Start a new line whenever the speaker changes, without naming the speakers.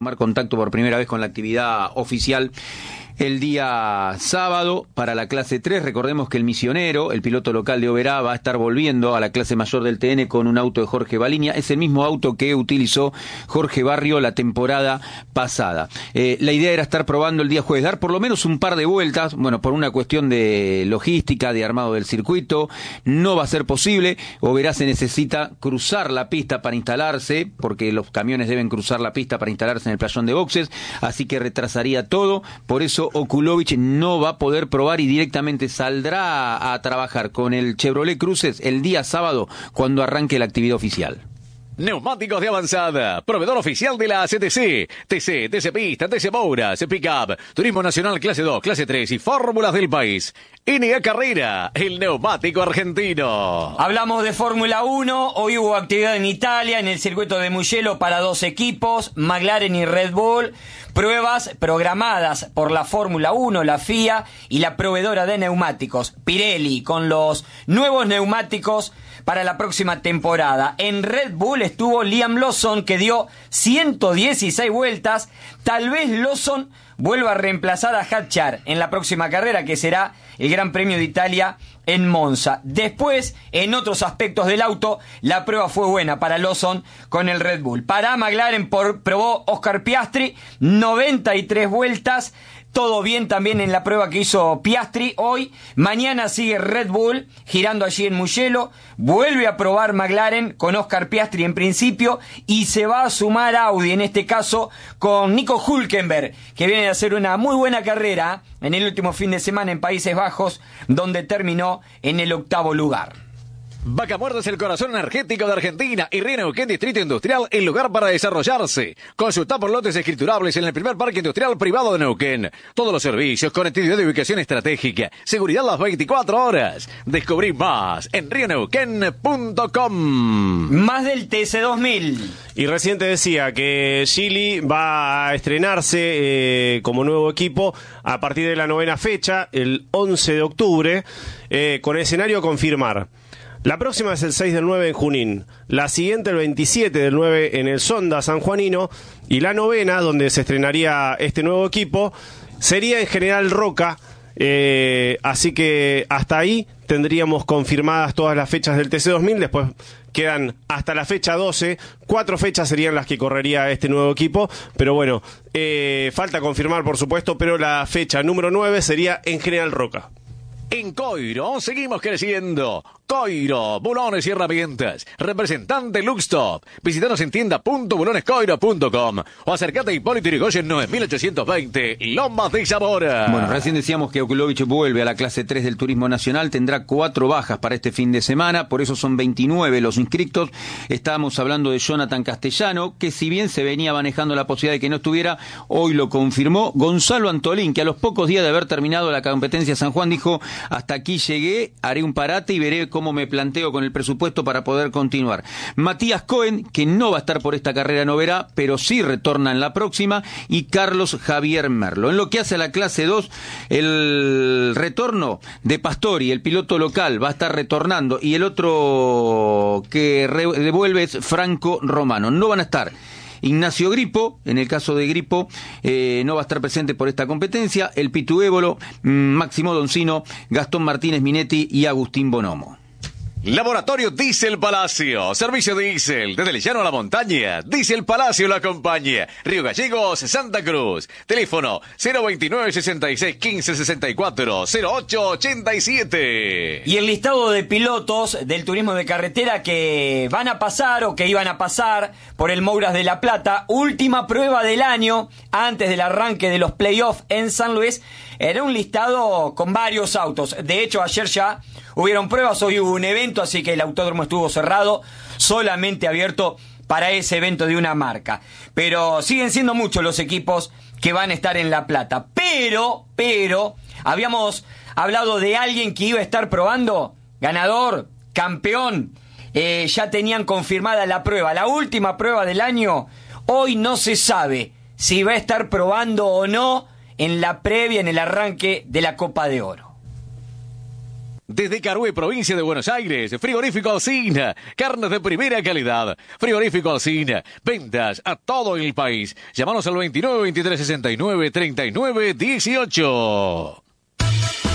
tomar contacto por primera vez con la actividad oficial el día sábado para la clase 3. Recordemos que el Misionero, el piloto local de Oberá, va a estar volviendo a la clase mayor del TN con un auto de Jorge Baliña. Es el mismo auto que utilizó Jorge Barrio la temporada pasada. La idea era estar probando el día jueves, dar por lo menos un par de vueltas, bueno, por una cuestión de logística, de armado del circuito. No va a ser posible. Oberá se necesita cruzar la pista para instalarse, porque los camiones deben cruzar la pista para instalarse en el playón de boxes, así que retrasaría todo. Por eso Okulovic no va a poder probar y directamente saldrá a trabajar con el Chevrolet Cruces el día sábado cuando arranque la actividad oficial.
Neumáticos de avanzada, proveedor oficial de la CTC, TC Pista, TC Mouras, Pickup, Turismo Nacional Clase 2, Clase 3 y Fórmulas del país. NA Carrera, el neumático argentino.
Hablamos de Fórmula 1, hoy hubo actividad en Italia, en el circuito de Mugello para 2 equipos, McLaren y Red Bull. Pruebas programadas por la Fórmula 1, la FIA y la proveedora de neumáticos, Pirelli, con los nuevos neumáticos para la próxima temporada. En Red Bull estuvo Liam Lawson, que dio 116 vueltas. Tal vez Lawson vuelva a reemplazar a Hadjar en la próxima carrera, que será el Gran Premio de Italia en Monza. Después, en otros aspectos del auto, la prueba fue buena para Lawson con el Red Bull. Para McLaren probó Oscar Piastri, 93 vueltas. Todo bien también en la prueba que hizo Piastri hoy. Mañana sigue Red Bull girando allí en Mugello. Vuelve a probar McLaren con Oscar Piastri en principio. Y se va a sumar Audi, en este caso con Nico Hülkenberg, que viene a hacer una muy buena carrera en el último fin de semana en Países Bajos, donde terminó en el 8º lugar.
Vaca Muerta es el corazón energético de Argentina y Río Neuquén Distrito Industrial, el lugar para desarrollarse. Consulta por lotes escriturables en el primer parque industrial privado de Neuquén. Todos los servicios, conectividad de ubicación estratégica, seguridad las 24 horas. Descubrí más en rioneuquén.com.
Más del TC2000.
Y recién te decía que Gili va a estrenarse como nuevo equipo a partir de la 9ª fecha, el 11 de octubre, con escenario a confirmar. La próxima es el 6 del 9 en Junín, la siguiente el 27 del 9 en el Sonda sanjuanino, y la 9ª, donde se estrenaría este nuevo equipo, sería en General Roca, así que hasta ahí tendríamos confirmadas todas las fechas del TC2000, después quedan hasta la fecha 12, 4 fechas serían las que correría este nuevo equipo, pero bueno, falta confirmar por supuesto, pero la fecha número 9 sería en General Roca.
En Coiro seguimos creciendo. Coiro, bulones y herramientas. Representante Luxtop. Visítanos en tienda.bulonescoiro.com o acercate a Hipólito Yrigoyen 9820, Lomas de Zamora.
Bueno, recién decíamos que Okulovic vuelve a la clase 3 del Turismo Nacional. Tendrá 4 bajas para este fin de semana, por eso son 29 los inscritos. Estábamos hablando de Jonathan Castellano, que si bien se venía manejando la posibilidad de que no estuviera, hoy lo confirmó. Gonzalo Antolín, que a los pocos días de haber terminado la competencia San Juan dijo: hasta aquí llegué, haré un parate y veré cómo me planteo con el presupuesto para poder continuar. Matías Cohen, que no va a estar por esta carrera, no verá, pero sí retorna en la próxima, y Carlos Javier Merlo. En lo que hace a la clase 2, el retorno de Pastori, el piloto local, va a estar retornando, y el otro que devuelve es Franco Romano. No van a estar Ignacio Gripo, en el caso de Gripo, no va a estar presente por esta competencia, el Pitu Évolo, Máximo Doncino, Gastón Martínez Minetti y Agustín Bonomo.
Laboratorio Diesel Palacio, servicio diésel, desde el llano a la montaña, Diesel Palacio lo acompaña, Río Gallegos, Santa Cruz, teléfono 029 66 15 64 08 87.
Y el listado de pilotos del turismo de carretera que van a pasar o que iban a pasar por el Mouras de La Plata, última prueba del año, antes del arranque de los playoffs en San Luis, era un listado con varios autos. De hecho, ayer ya hubieron pruebas, hoy hubo un evento, así que el autódromo estuvo cerrado, solamente abierto para ese evento de una marca. Pero siguen siendo muchos los equipos que van a estar en La Plata. Pero, habíamos hablado de alguien que iba a estar probando, ganador, campeón, ya tenían confirmada la prueba, la última prueba del año. Hoy no se sabe si va a estar probando o no en la previa, en el arranque de la Copa de Oro.
Desde Carué, provincia de Buenos Aires, Frigorífico Alsina, carnes de primera calidad. Frigorífico Alsina, ventas a todo el país. Llámanos al 29 23 69 39 18.